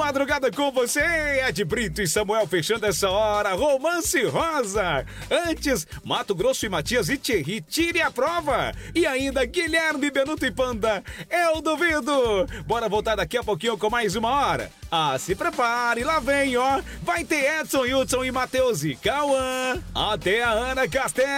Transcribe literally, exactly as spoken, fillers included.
madrugada com você, Ed Brito e Samuel fechando essa hora. Romance Rosa. Antes, Mato Grosso e Matias e Thierry, tire a prova. E ainda Guilherme, Benuto e Panda. Eu duvido. Bora voltar daqui a pouquinho com mais uma hora. Ah, se prepare, lá vem, ó. Vai ter Edson, Hudson e Matheus e Cauã. Até a Ana Castel.